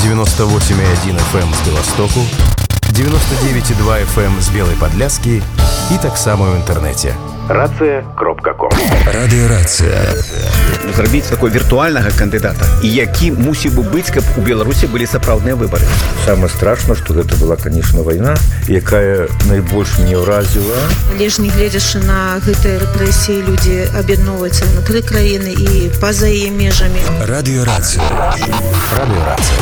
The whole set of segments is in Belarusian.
98,1 FM з Беластоку, 99,2 FM з Белай Падляскі і таксама ў інтэрнэце. Рацыя.ком. Радыёрацыя. Зрабіць такой віртуальнага кандыдата, які мусіў бы быць, каб у Беларусі былі сапраўдныя выбары. Самае страшна, што гэта была, конечно, вайна, якая найбольш мне ўразіла. Але ж не гледзячы на гэтыя рэпрэсіі, людзі аб'ядноўваюцца ўнутры краіны і па-за яе межамі. Радыёрацыя. Радыёрацыя.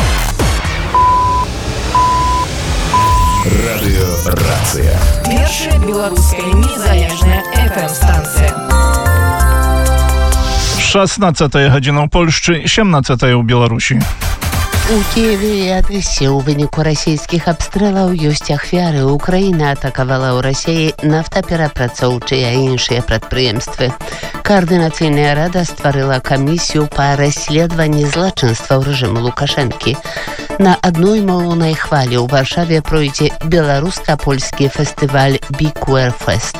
Радыёрацыя. Першая беларуская незалежная FM-станцыя. 16 гадзіна ў Польшчы, 17 ў Беларусі. У Киеве і Одессе ў выніку расійскіх абстрэлаў ёсць ахвяры. Украіна атакавала ў Расіі нафтаперапрацоўчыя і іншыя прадпрыемствы. Координаційная рада стварыла камісію па расследаванні злачынстваў рэжыму Лукашэнкі. На адной моўнай хвалі ў Варшаве пройдзе беларуска-польскі фестываль Бікуэрфест.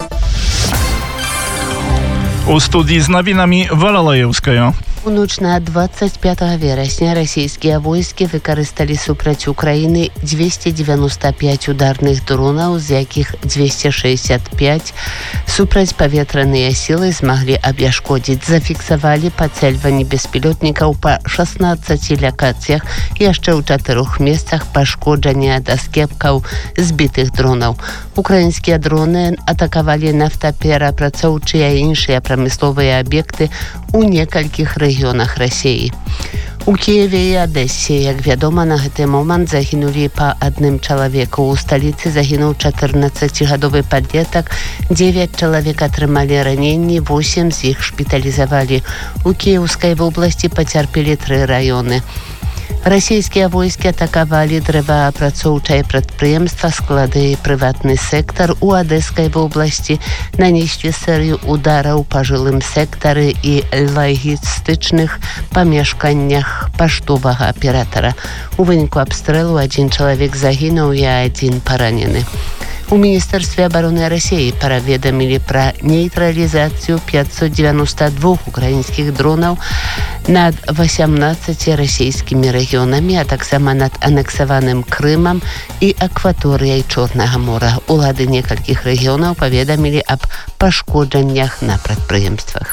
У студii z nawinami Wala Lajewskaja. У ноч на 25 верасня расійскія войскі выкарысталі супраць Украіны 295 ударных дронаў, з якіх 265 супрацьпаветраныя сілы змаглі абяшкодзіць. Зафіксавалі пацэльванні беспілотнікаў па 16 лакацыях, яшчэ ў 4 месцах пашкоджання ад аскепкаў збітых дронаў. Украінскія дроны атакавалі нафтаперапрацоўчыя і іншыя прамысловыя аб'екты у некалькіх рэгіёнах Расіі. У Киеве і Одессе, як вядома, на гэты момант загінулі па адным чалавеку. У сталіцы загінуў 14-гадовы падлетак, 9 чалавек атрымалі раненні, 8 з іх шпіталізавалі. У Кіеўскай вобласці пацярпелі 3 раёны. Расійскія войскі атакавалі дрэваапрацоўчае прадпрыемства, склады і прыватны сектар. У Адэскай вобласці нанеслі серыю удараў па жылым сектары і лагістычных памешканнях паштовага аператара. У выніку абстрэлу 1 чалавек загінуў і 1 паранены. У Міністэрстве абароны Расіі паведамілі пра нейтралізацыю 592 украінскіх дронаў над 18 расійскімі рэгіёнамі, а таксама над анексаваным Крымам і акваторыяй Чорнага мора. Улады некалькіх рэгіёнаў паведамілі аб пашкоджаннях на прадпрыемствах.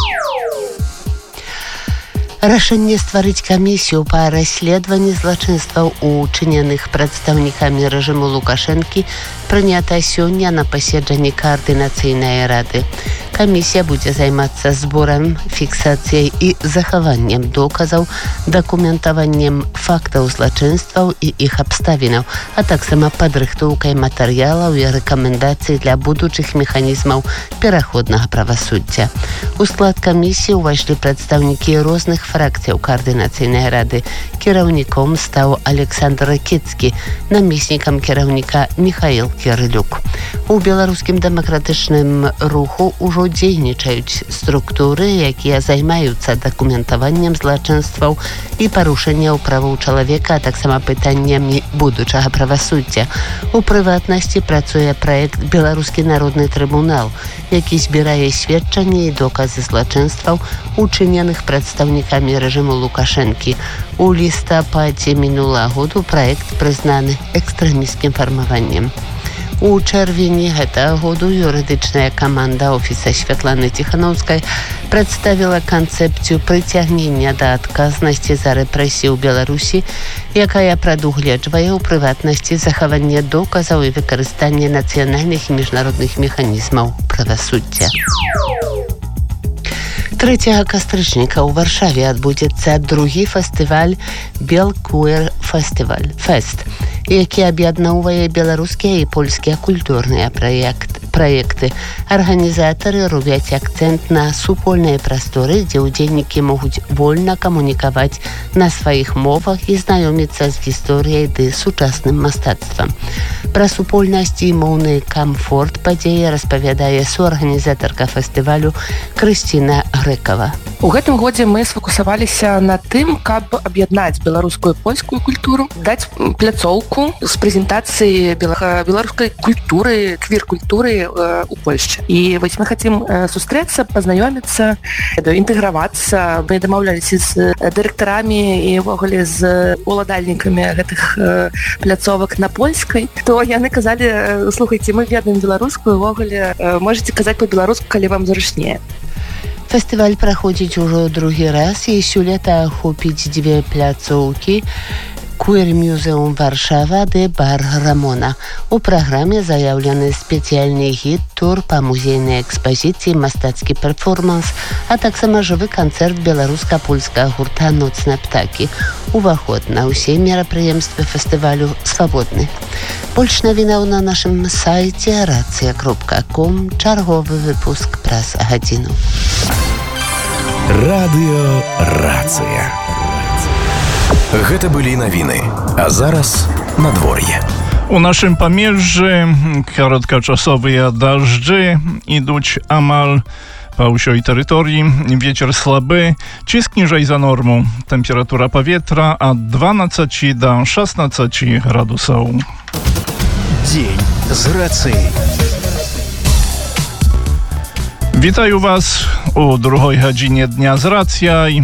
Рашэнне стварыць камісію па расследаванні злачынстваў, учыненых прадстаўнікамі рэжыму Лукашэнкі, прынята сёння на паседжанні координацыйнай рады. Камісія будзе займацца зборам, фіксацыяй і захаваннем доказаў, дакументаваннем фактаў злачынстваў і іх абставінаў, а таксама падрыхтоўкай матэрыялаў і рэкамендацый для будучых механізмаў пераходнага правасуддзя. У склад камісіі ўвайшлі прадстаўнікі розных фракцыяў координацыйнай рады. Кіраўніком стаў Александр Ракіцкі, намеснікам кіраўніка Михаил Кірылюк. У беларускім дэмакратычным руху ўжо дзейнічаюць структуры, якія займаюцца дакументаваннем злачынстваў і парушэнняў правоў чалавека, а таксама пытаннямі будучага правасуддзя. У прыватнасці працуе праект «Беларускі народны трыбунал», які збірае сведчанні і доказы злачынстваў, учыненых прадстаўнікамі рэжыму Лукашэнкі. У лістападзе мінулага году праект прызнаны экстрэмісцкім фармаваннем. У чэрвені гэтага году юрыдычная каманда офіса Святланы Ціханаўскай прадставіла канцэпцыю прыцягнення да адказнасці за рэпрэсіі ў Беларусі, якая прадугледжвае ў прыватнасці захаванне доказаў і выкарыстанне нацыянальных і міжнародных механізмаў правасуддзя. 3 кастрычніка ў Варшаве адбудзецца другі фестываль Бікуэрфест, які аб'ядноўвае беларускія і польскія культурныя праекты. Арганізатары робяць акцэнт на супольныя прасторы, дзе ўдзельнікі могуць вольна камунікаваць на сваіх мовах і знаёміцца з гісторыяй ды сучасным мастацтвам. Пра супольнасць і моўны камфорт падзеі распавядае суарганізатарка фестывалю Крысціна Грэкава. У гэтым годзе мы сфокусаваліся на тым, каб аб'яднаць беларускую і польскую культуру, даць пляцоўку з прэзентацыі беларускай культуры, квір-культуры у Польшчы. І вось мы хацім сустрэцца, пазнаёміцца, інтэгравацца. Мы дамаўляліся з дырэктарамі і ўвогуле з уладальнікамі гэтых пляцовак на польскай, то яны казалі: слухайце, мы ведаем беларускую, ўвогуле можаце казаць па-беларуску, калі вам зручнее. Фестываль праходзіць ужо другі раз і сёлета ахопіць дзве пляцоўкі: Queer Museum Варшава ды бар Рамона. У праграме заяўлены спецыяльны гід-тур па музейнай экспазіцыі, мастацкі перформанс, а таксама жывы канцэрт беларуска-польскага гурта «Ноцныя птакі». Уваход на ўсе мерапрыемствы фестывалю свабодны. Больш навінаў на нашым сайце racja.com. Чарговы выпуск праз гадзіну. Радыё «Рацыя». Гэта былі навіны, а зараз надвор'е. У нашым памежжы кароткачасовыя дажджы ідуць амаль па ўсёй тэрыторыі. Вецер слабы, ціск ніжэй за норму. Тэмпература паветра ад 12 до 16 градусаў. Дзень з рацыяй. Вітаю вас у другой гадзіне дня з рацыяй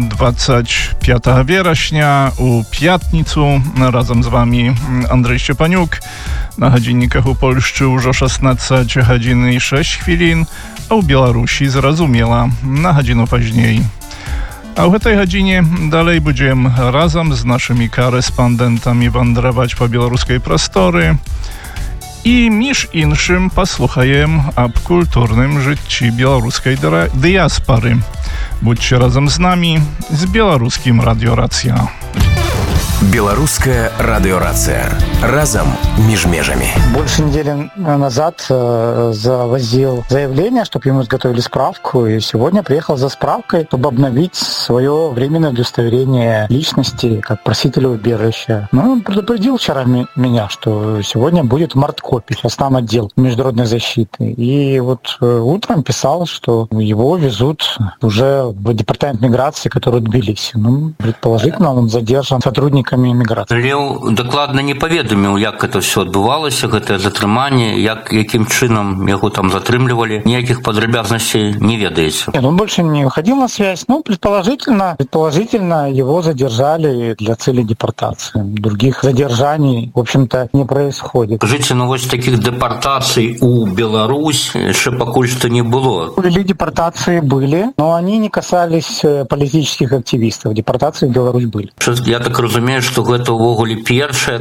25 верасня у пятніцу. Разам з вами Андрей Szczepaniuk. На гадзінніках у Польшчы ўжо 16 гадзін і 6 хвілін, а ў Беларусі, зразумела, на гадзіну пазней. А ў гэтай гадзіне далей будзем разам з нашымі карэспандэнтамі вандраваць па беларускай прасторы. І, між іншым, паслухаем аб культурным жыцці беларускай дыяспары. Будьце разам з намі, з беларускім радыёрацыя. Беларуская радыёрацыя. Разом між межами. Больше недели назад завозил заявление, чтобы ему изготовили справку, и сегодня приехал за справкой, чтобы обновить свое временное удостоверение личности как просителя убежища. Ну, он предупредил вчера меня, что сегодня будет марткопи, сейчас там отдел международной защиты. И вот утром писал, что его везут уже в департамент миграции, который в Тбилиси. Ну, предположительно, он задержан сотрудниками міграцыі. Леў дакладна не паведаміў, як гэта ўсё адбывалася, гэтае затрыманне, якім чынам яго там затрымлівалі. Ніякіх падрабязнасцей не ведаеце. Нет, он больше не выходил на связь. Ну, предположительно, его задержали для цели депортации. Других задержаний, в общем-то, не происходит. Скажите, ну вось таких депортаций у Беларусь яшчэ пакуль што не было. Ввели депортации были, но они не касались политических активистов. Депортации в Беларусь были. Я так разумею, што гэта ўвогуле першае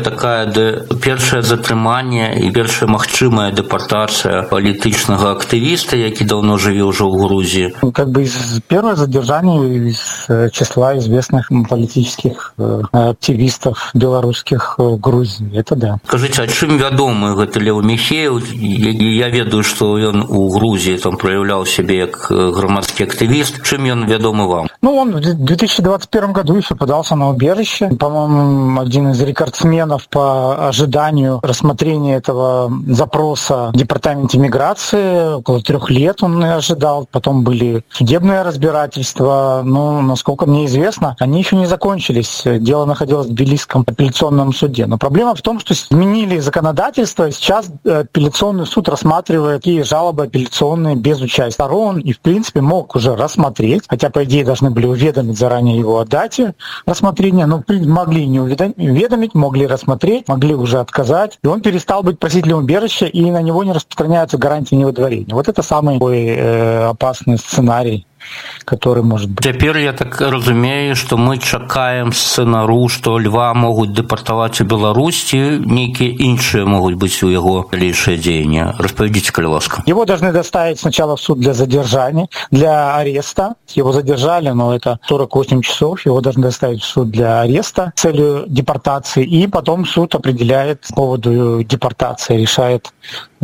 затрыманне і першая магчымая депортацыя палітычнага актывіста, які даўно жыве ўжо ў Грузіі. Как бы первое задержание из числа известных политических активистов белорусских в Грузии. Это да. Скажите, а чым вядомы гэты Леў Міхеев? Я ведаю, што ён у Грузіі там праяўляў сябе як грамадскі актывіст. Чым ён вядомы вам? Ну, он в 2021 году еще подался на убежище. По-моему, один из рекордсменов по ожиданию рассмотрения этого запроса в департаменте миграции. Около 3 лет он ожидал. Потом были судебные разбирательства. Но, насколько мне известно, они еще не закончились. Дело находилось в Тбилисском апелляционном суде. Но проблема в том, что изменили законодательство. Сейчас апелляционный суд рассматривает такие жалобы апелляционные без участия сторон. И, в принципе, мог уже рассмотреть. Хотя, по идее, должны были уведомить заранее его о дате рассмотрения. Но могли не уведомить, могли рассмотреть, могли уже отказать. И он перестал быть просителем убежища, и на него не распространяются гарантии невыдворения. Вот это самый опасный сценарий, который может быть. Цяпер я так разумею, што мы чакаем сцэнару, што Льва могуць дэпартаваць у Беларусь, ці нейкія іншыя могуць быць у яго далейшыя дзеянні. Распавядзіце, калі ласка. Его должны доставить сначала в суд для задержания, для ареста. Его задержали, но это 48 часов. Его должны доставить в суд для ареста с целью депортации. И потом суд определяет по поводу депортации, решает,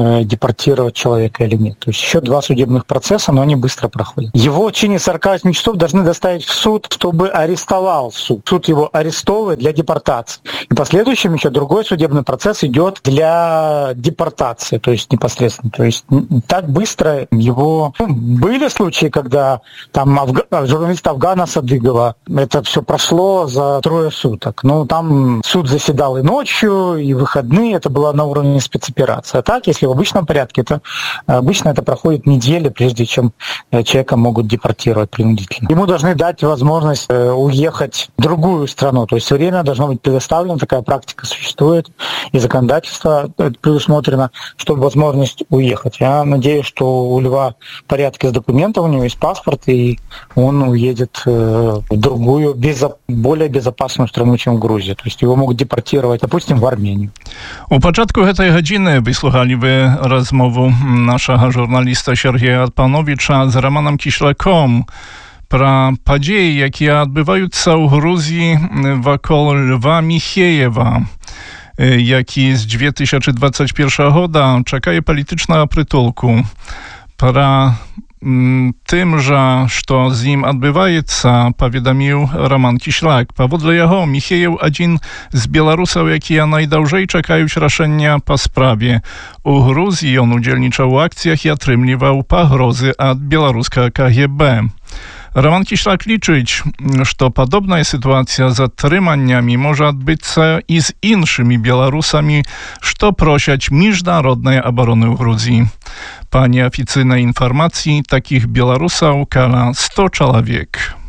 депортировать человека или нет. То есть еще 2 судебных процесса, но они быстро проходят. Его в течение 48 часов должны доставить в суд, чтобы арестовал суд. Суд его арестовывает для депортации. И в последующем еще другой судебный процесс идет для депортации, то есть непосредственно. То есть так быстро его... были случаи, когда там журналист Афгана Садыгова, это все прошло за 3 суток. Ну, там суд заседал и ночью, и в выходные, это было на уровне спецоперации. А так, если в обычном порядке, то обычно это проходит недели, прежде чем человека могут депортировать принудительно. Ему должны дать возможность уехать в другую страну, то есть время должно быть предоставлено, такая практика существует, и законодательство предусмотрено, чтобы возможность уехать. Я надеюсь, что у Льва в порядке с документами, у него есть паспорт, и он уедет в другую, более безопасную страну, чем в Грузии. То есть его могут депортировать, допустим, в Армению. У пачатку гэтай гадзіны выслухалі вы размову нашага журналіста Сергея Пановича з Романом Кішлаком пра падзеі, якія адбываюцца ў Грузіі вакол Льва Міхеева, які з 2021 года чакае палітычнага прытулку. Пра тым жа, што з ім адбываецца, паведаміў Роман Кішлак. Паводле яго, Міхеев адзін з беларусаў, якія найдаўжэй чакаюць рашэння па справе. У Грузіі ён удзельнічаў у акцыях і атрымліваў пагрозы ад беларускага КГБ. Роман Кішлак лічыць, што падобная сітуацыя з атрыманнямі можа адбыцца і з іншымі беларусамі, што просяць міжнароднай абароны ў Грузіі. Па неафіцыйнай інфармацыі, такіх беларусаў каля 100 чалавек.